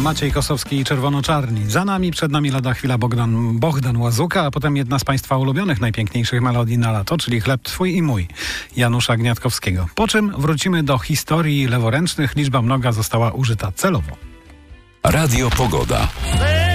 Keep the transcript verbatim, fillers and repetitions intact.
Maciej Kosowski i Czerwono-Czarni. Za nami, przed nami lada chwila Bogdan, Bohdan Łazuka, a potem jedna z Państwa ulubionych, najpiękniejszych melodii na lato, czyli Chleb Twój i Mój, Janusza Gniatkowskiego. Po czym wrócimy do historii leworęcznych. Liczba mnoga została użyta celowo. Radio Pogoda.